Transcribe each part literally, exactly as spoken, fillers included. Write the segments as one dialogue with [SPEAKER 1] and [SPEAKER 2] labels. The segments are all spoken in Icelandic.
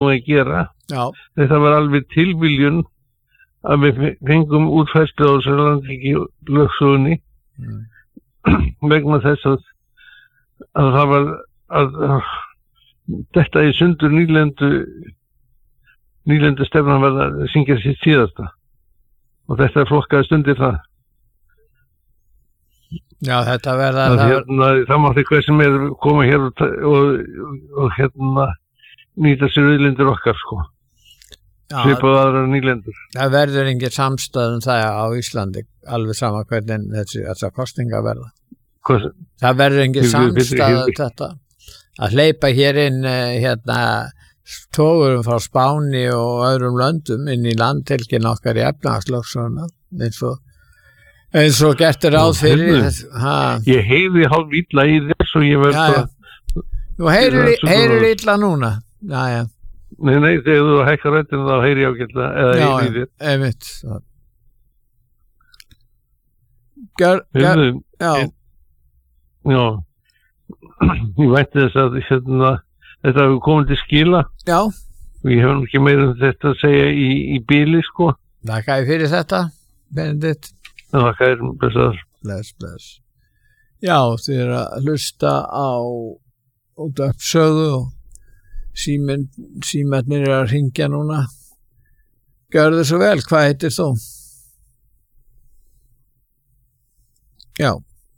[SPEAKER 1] eigum að gera.
[SPEAKER 2] Já.
[SPEAKER 1] Þetta var alveg tilviljun að við fengum útfærslu á þessu landhelgi lögsögunni mm. vegna þess að, að það var að, að þetta í sundur nýlendu nýlendu stefnan var að syngja sitt síðasta og þetta flokkaði stundir það.
[SPEAKER 2] Já, þetta verða
[SPEAKER 1] það, það, hérna, það mátti hver sem er koma hér og, og, og hérna nýta sér auðlindir okkar sko. Svipað aðra nýlendur.
[SPEAKER 2] Það verður engin samstöð um það á Íslandi, alveg sama hvernig þessi, þessa kostinga verða.
[SPEAKER 1] Hvað?
[SPEAKER 2] Það verður engin samstöð um þetta. Að hleypa hér inn hérna, togurum frá Spáni og öðrum löndum inn í landhelgin okkar í efnahagslögsöguna, eins og, eins og gert er ráð fyrir. Ha.
[SPEAKER 1] Ég heyri hálf illa í þess og ég verð
[SPEAKER 2] bara... Þú heyrir, heyrir illa núna? Já, já.
[SPEAKER 1] Nei, nei, þegar þú hækkar röddina þá heyri ég ágætlega eða heyri í þér.
[SPEAKER 2] Já, einmitt. Gjör, gjör, já.
[SPEAKER 1] Já, ég vænti þess að hérna, þetta hefur komið til skila.
[SPEAKER 2] Já.
[SPEAKER 1] Og ég hef ekki meira um þetta að segja í, í bíli, sko.
[SPEAKER 2] Þakka ég fyrir þetta, Benedikt.
[SPEAKER 1] Þakka ég, blessaður.
[SPEAKER 2] Bless, bless. Já, þið er að hlusta á útvarpssögu og Símen, símennir er að hringja núna. Gjörðu svo vel, hvað heitir þú? Já.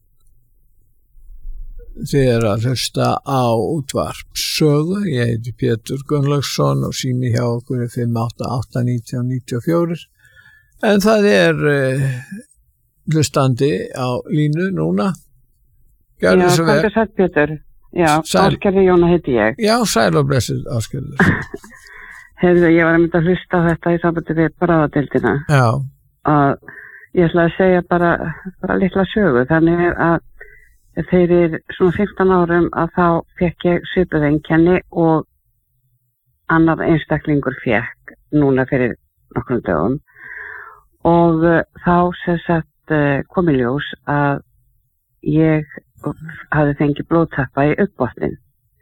[SPEAKER 2] Þið er að hlusta á útvarpssögu. Ég heiti Pétur Gunnlaugsson og sími hjá okkur er fimm átta átta nítján níutíu og fjögur. En það er uh, hlustandi á línu núna. Gjörðu svo vel.
[SPEAKER 3] Já, hvað er það, Pétur? Já, Ásgerður Jóna heiti ég.
[SPEAKER 2] Já, sæl og blessuð Ásgerður.
[SPEAKER 3] Heyrðu, ég var að mynda að hlusta á þetta í sambandi við bráðadeildina.
[SPEAKER 2] Já.
[SPEAKER 3] Og ég ætla að segja bara, bara litla sögu. Þannig að fyrir svona fimmtán árum að þá fekk ég svipuð einkenni og annar einstaklingur fekk núna fyrir nokkrum dögum. Og uh, þá sem sagt uh, kom í ljós að ég hafði fengið blóðtappa í uppbotnin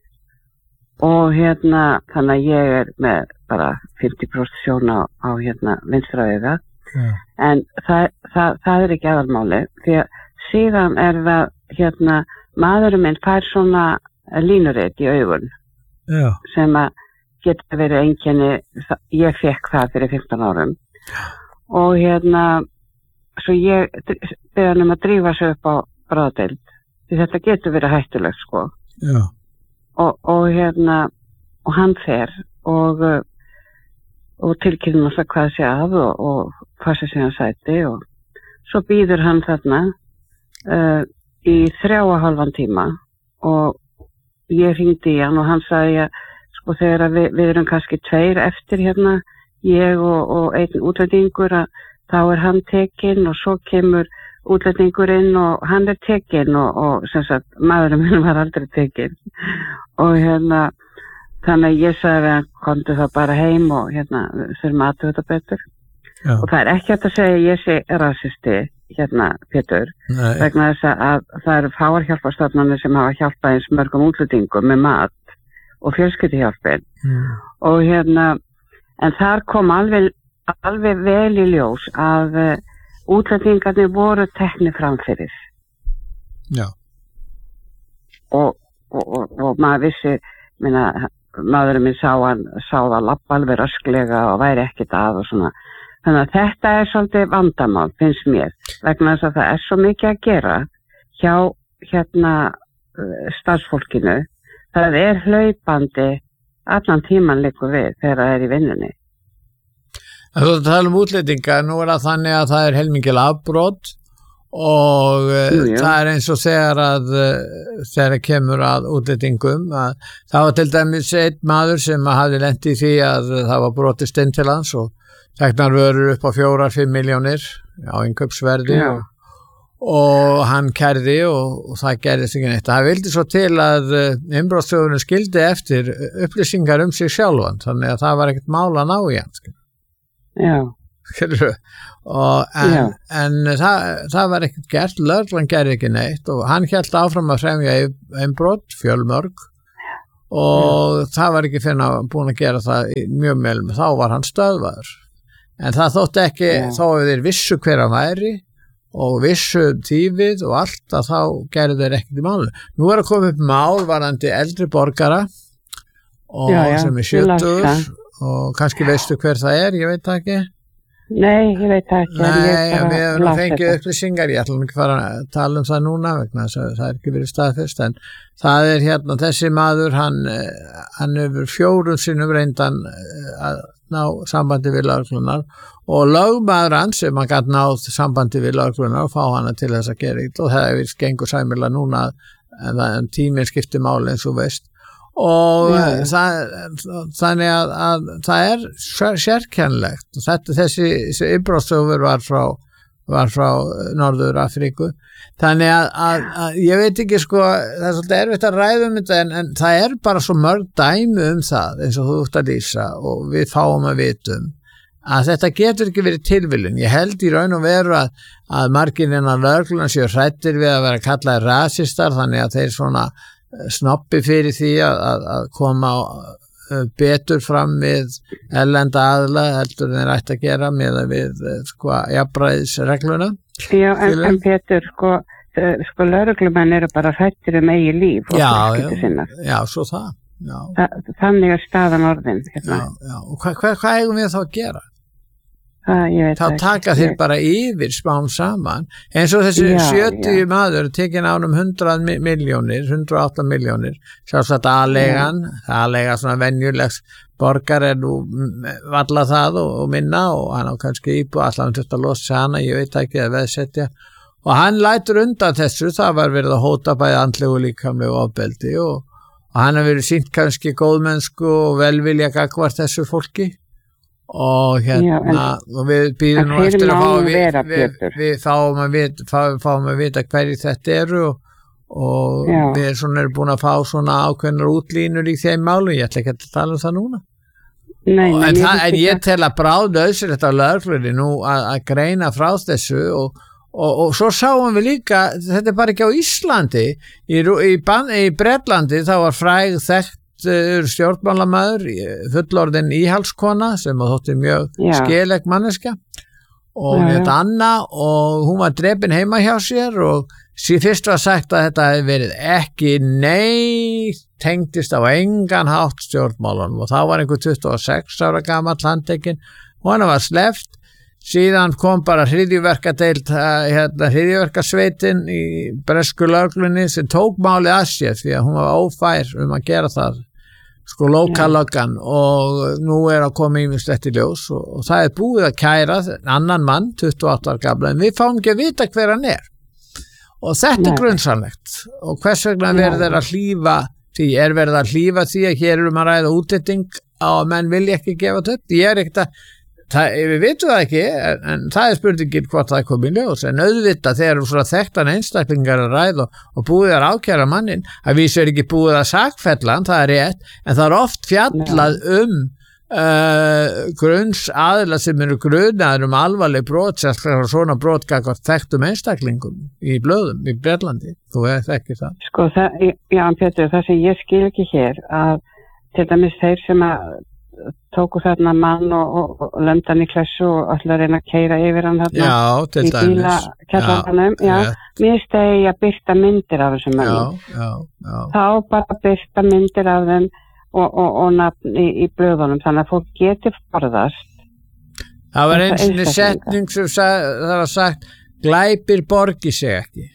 [SPEAKER 3] og hérna þannig að ég er með bara fimmtíu prósent sjón á, á hérna vinstra auga yeah. en það, það, það er ekki aðalmáli því að síðan er það hérna maðurinn minn fær svona línurit í augun
[SPEAKER 2] yeah.
[SPEAKER 3] sem að getur verið einkenni, ég fekk það fyrir fimmtán árum og hérna svo ég beða hann um að drífa sig upp á bráðadeild því þetta getur verið hættulegt sko
[SPEAKER 2] Já.
[SPEAKER 3] og, og hérna og hann fer og og tilkynna alltaf hvað sé að og, og hvað sé síðan sæti og svo býður hann þarna uh, í þrjá og hálfan tíma og ég hringdi í hann og hann sagði að sko þegar við, við erum kannski tveir eftir hérna ég og, og einn útlendingur að þá er hann tekinn og svo kemur útlendingurinn og hann er tekinn og, og sem sagt maðurinn minn var aldrei tekinn og hérna þannig að ég sagði að komdu það bara heim og hérna þurfum aðtöðu þetta betur Já. Og það er ekki hægt að segja að ég sé rasisti hérna Pétur Nei. Vegna þess að það eru fáar hjálparstofnanir sem hafa hjálpað eins mörgum útlendingum með mat og fjölskylduhjálpin mm. og hérna en þar kom alveg, alveg vel í ljós að útlendingarnir voru teknir framfyrir.
[SPEAKER 2] Já.
[SPEAKER 3] Og, og, og, og maður vissi, minna, maðurinn minn sá hann, sá það lappa alveg rösklega og væri ekkert að og svona. Þannig að þetta er svolítið vandamál, finnst mér. Vegna þess að það er svo mikið að gera hjá hérna starfsfólkinu. Það er hlaupandi allan tíman liggur við þegar það er í vinnunni.
[SPEAKER 2] Þú tala um útlendingar, nú er það þannig að það er heilmikil afbrot og jú, jú. Það er eins og þegar að þegar kemur að útlendingum að það var til dæmis einn maður sem hafði lent í því að það var brotist inn til hans og teknar vörur upp á fjórar, fimm milljónir á innkaupsverði og, og hann kærði og, og það gerðist ekki neitt. Það vildi svo til að innbrotsþjófurinn skildi eftir upplýsingar um sig sjálfan þannig að það var ekkert mál að ná í hann.
[SPEAKER 3] Já.
[SPEAKER 2] Og en, en það, það var ekkert gert, lögreglan gerði ekki neitt og hann hélt áfram að fremja innbrot, fjölmörg og mm. það var ekki fyrir að búin að gera það mjög meðlum, þá var hann stöðvaður. En það þótti ekki, yeah. þó að þeir vissu hver hann væri og vissu tífið og allt að þá gerðu þeir ekkert í málu. Nú er að koma upp mál varandi eldri borgara og já, já, sem er sjötugur og kannski veistu hver það er, ég veit ekki.
[SPEAKER 3] Nei, ég veit ekki.
[SPEAKER 2] Nei, við hefum fengið upplýsingar, ég ætlum ekki fara að tala um það núna vegna þess að það er ekki verið staðfest, en það er hérna þessi maður, hann, hann hefur fjórum sinnum reyndan að ná sambandi við lögreglunar og lögmaður hans sem hann gæti náð sambandi við lögreglunar og fá hana til þess að gera eitthvað og það er gengur sæmilega núna en, en tíminn skiptir máli eins og veist og yeah. það, þannig að, að það er sérkennlegt og þetta, þessi, þessi innbrotsþjófur var frá var frá Norður Afríku þannig að, að, að ég veit ekki sko það er svolítið erfitt að ræða um þetta en, en það er bara svo mörg dæmi um það eins og þú ert að lýsa og við fáum að vitum að þetta getur ekki verið tilviljun ég held í raun og veru að, að margir innan lögreglunnar séu hræddir við að vera kallaðir rasistar þannig að þeir svona snoppi fyrir því að, að, að koma betur fram við erlenda aðla heldur en þeir ætti að gera með að við sko jafnræðisregluna.
[SPEAKER 3] Já, en, en Pétur, sko, sko lögreglumenn eru bara hrættir um eigin líf og fjölskyldu sinnar.
[SPEAKER 2] Já, svo það. Já.
[SPEAKER 3] Þa, þannig er staðan orðin. Hérna.
[SPEAKER 2] Já, já, og hvað hva, hva eigum við þá að gera?
[SPEAKER 3] Það,
[SPEAKER 2] þá taka þeir bara yfir spám saman eins og þessi já, sjötíu já. Maður tekin ánum hundrað miljónir hundrað og átta miljónir sjálfsagt aðlegan aðlega svona venjulegs borgar er nú valla það og, og minna og hann á kannski íbúð allan þurft að losa hana, ég veit ekki að veðsetja og hann lætur undan þessu það var verið að hóta bæði andlegu líkamlegu ofbeldi og, og hann har verið sýnt kannski góðmennsku og velvilja gagnvart þessu fólki og hérna já, en, og við býðum nú eftir að fá við, við, við fáum að vita, fá, fáum að vita hverju þetta eru og, og við svona erum búin að fá svona ákveðnar útlínur í þeim málu ég ætla ekki að tala um það núna
[SPEAKER 3] nei, nei,
[SPEAKER 2] en,
[SPEAKER 3] ég,
[SPEAKER 2] það, en ég tel að bráðlausir þetta á lögreglunni nú að, að greina frá þessu og, og, og svo sáum við líka þetta er bara ekki á Íslandi í, í, í Bretlandi þá var fræg þekkt stjórnmálamæður fullorðin íhalskona sem þótti mjög skeleg manneska og þetta Anna og hún var drepin heima hjá sér og síðan fyrst var sagt að þetta hefði verið ekki neitt tengdist á engan hátt stjórnmálanum og þá var einhver tuttugu og sex ára gamall handtekinn og hann var sleppt síðan kom bara hryðjuverkadeild hérna hryðjuverkasveitin í bresku lögreglunni sem tók málið að sér því að hún var ófær um að gera það sko lokalöggan og nú er að koma ýmislegt í ljós og, og það er búið að kæra annan mann tuttugu og átta ára gamla en við fáum ekki að vita hver hann er og þetta er grunsamlegt og hvers vegna verður þeir að hlífa því er verið að hlífa því að hér erum að ræða útlending og menn vilja ekki gefa þetta upp ég er ekkert að Það, við veitum það ekki, en, en það er spurningin hvort það er komið í ljós, en auðvitað þegar svona þekktan einstaklingar að ræða og, og búið að ákæra mannin, að vísu er ekki búið að sakfella hann, það er rétt, en það er oft fjallað um uh, grunns aðila sem eru grunaður um alvarleg brot, sérstaklega svona brot gagnvart þekktum einstaklingum í blöðum, í Bretlandi, þú veist ekki það.
[SPEAKER 3] Sko, það, já, Pétur, það sem ég skil ekki hér, að til dæmis þeir sem að tóku þarna mann og, og, og lömd hann í klessu og ætla að reyna að keyra yfir hann þarna
[SPEAKER 2] já, til
[SPEAKER 3] í bíla kjallarannum já, mér stegi að byrta myndir af þessum mönnum þá bara byrta myndir af þeim og, og, og nafn í, í blöðunum þannig að fólk geti forðast
[SPEAKER 2] það var eins og setning sem sag, það var sagt glæpir borgi sig ekki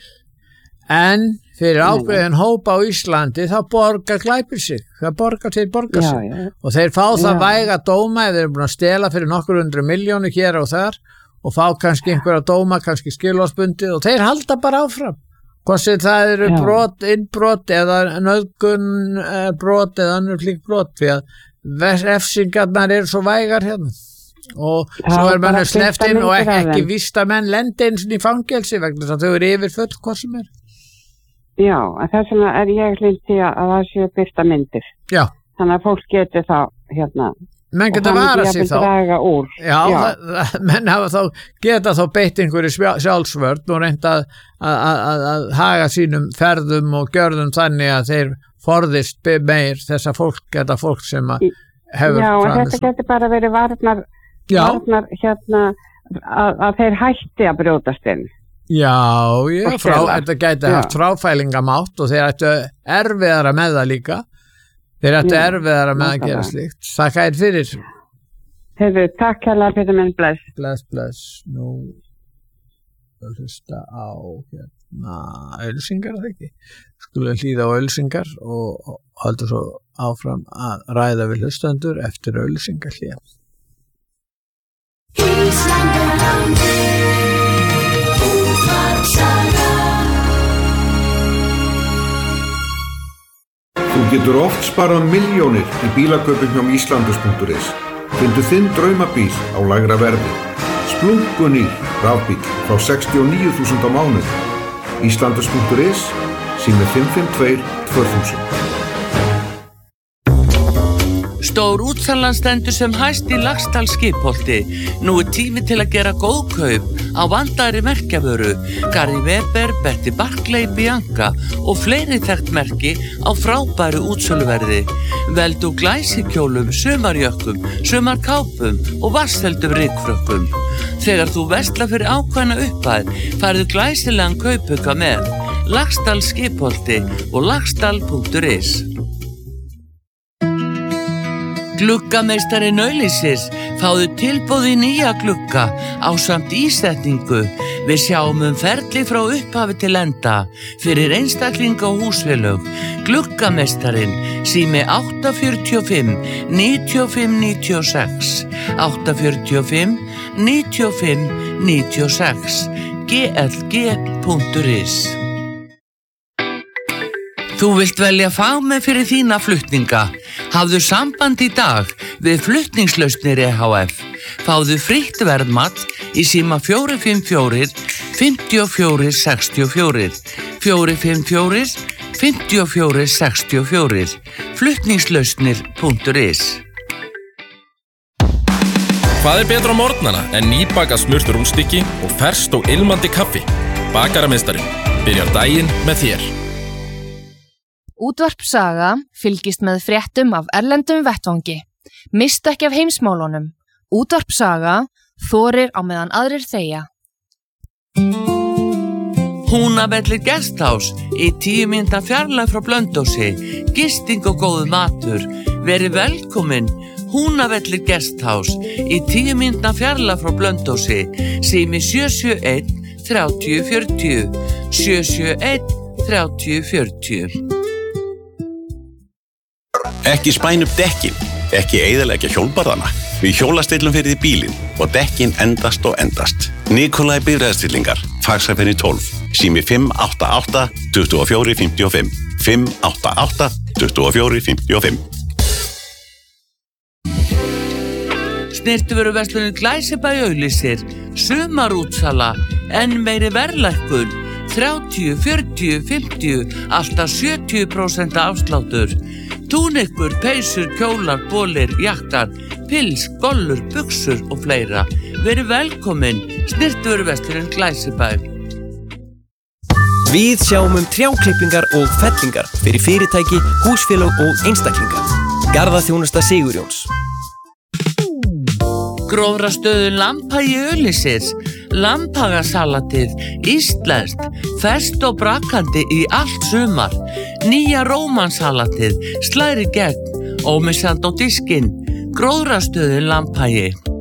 [SPEAKER 2] en fyrir ákveðin hópa á Íslandi þá borgar glæpir sig það borgar til borgar sig já, já. Og þeir fá það já. Væga dóma ef þeir eru búin að stela fyrir nokkur hundru miljónu hér og þar og fá kannski einhverja dóma kannski skilorðsbundið og þeir halda bara áfram hvort sem það eru brot, innbrot eða nauðgun brot eða annur klík brot því að refsingarnar eru svo vægar hérna og það svo er mann sleppt inn og ekki, ekki víst að menn lendi eins og í fangelsi vegna þess að þau eru yfir full hvort sem er
[SPEAKER 3] Já, en þess vegna er ég hlindi að það séu byrta myndir.
[SPEAKER 2] Já.
[SPEAKER 3] Þannig að fólk geti þá, hérna,
[SPEAKER 2] menn geta vara sig þá.
[SPEAKER 3] Draga úr.
[SPEAKER 2] Já, Já. Það, menn hafa þá, geta þá beitt einhverju sjálfsvörn og reynda að, að, að, að haga sínum ferðum og gjörðum þannig að þeir forðist meir þessa fólk, þetta fólk sem að hefur
[SPEAKER 3] Já, en
[SPEAKER 2] framist.
[SPEAKER 3] þetta getur bara verið varnar, varnar hérna að, að þeir hætti að brjótast inn.
[SPEAKER 2] Já, já, frá, þetta gæti já. haft fráfælingamátt og þeir ættu erfiðara með það líka. Þeir ættu já, erfiðara með að gera slíkt. Þakka þér fyrir.
[SPEAKER 3] Hefur, takk hérlega fyrir minn, bless.
[SPEAKER 2] Bless, bless. Nú, það hlusta á hérna, auðlýsingar, það ekki. Skulum hlýða á auðlýsingar og, og halda svo áfram að ræða við hlustendur eftir auðlýsingar hlýja.
[SPEAKER 4] Þú getur oft sparað milljónir í bílakaupum hjá Íslandus punktur is. Findu þinn draumabíl á lægra verði. Splunkunýr rafbíl frá sextíu og níu þúsund á mánuði. Íslandus punktur is, sími fimm fimm tvö tvö þúsund.
[SPEAKER 5] Stór útsalan stendur sem hæst í Laxdal skipholti. Nú er tími til að gera góð kaup á vandaðri merkjavöru, Gary Weber, Betty Barclay, Bianca og fleiri þekkt merki á frábæru útsöluverði. Veldu glæsikjólum, sumarjökkum, sumarkápum og vatnsheldum rykfrökkum. Þegar þú verslar fyrir ákveðna upphæð, færðu glæsilegan kaupauka með Laxdal skipholti og laxdal punktur is. Gluggameistari Nauðlýsis, fáðu tilboð í nýja glugga ásamt ísetningu. Við sjáum um ferli frá upphafi til enda fyrir einstaklinga og húsfélög. Gluggameistarinn, sími átta fjögur fimm níu fimm níu sex, átta fjögur fimm níu fimm níu sex, g l g punktur is. Þú vilt velja fagmenn fyrir þína flutninga. Hafðu samband í dag við Flutningslausnir E H F. Fáðu frítt verðmat í síma fjögur fimm fjögur fimm fjögur sex fjögur, fjögur fimm fjögur fimm fjögur sex fjögur, flutningslausnir punktur is.
[SPEAKER 6] Hvað er betra á morgnana en nýbakað smurt rúnstykki og ferskt og ilmandi kaffi? Bakarameistarinn byrjar daginn með þér.
[SPEAKER 7] Útvarp Saga fylgist með fréttum af erlendum vettvangi. Mistu ekki af heimsmálunum. Útvarp Saga þorir á meðan aðrir þegja.
[SPEAKER 5] Húnavellir Guesthouse í tíu mínútna fjarlægð frá Blönduósi. Gisting og góður matur. Verið velkomin. Húnavellir Guesthouse í tíu mínútna fjarlægð frá Blönduósi. Sími sjö sjö einn þrjátíu fjörutíu, sjö sjö einn þrjátíu fjörutíu.
[SPEAKER 8] Ekki spæn upp dekkin, ekki eyðileggja hjólbarðana. Við hjólastillum fyrir því bílinn og dekkin endast og endast. Nikolai bifreiðastillingar, Faxafenni tólf, sími fimm átta átta tvö fjögur fimm fimm, fimm átta átta tvö fjögur fimm fimm.
[SPEAKER 5] Snyrtivöruverslunin Glæsibæ auglýsir, sumarútsala, enn meiri verðlækkun, þrjátíu, fjörutíu, fimmtíu, alltaf sjötíu prósent afsláttur. Túnikkur, peysur, kjólar, bólir, jaktar, pils, gollur, buxur og fleira. Verið velkomin, snyrtivöruverslunin Glæsibæ.
[SPEAKER 9] Við sjáum um trjáklippingar og fellingar fyrir fyrirtæki, húsfélög og einstaklinga. Garðaþjónusta Sigurjóns.
[SPEAKER 5] Grófrastöðun Lambhagi auglýsir, lambhagasalatið, íslenskt, ferskt og brakandi í allt sumar. Nýja rómansalatið, slæri gegn, ómissandi á diskinn. Grófrastöðun Lambhagi.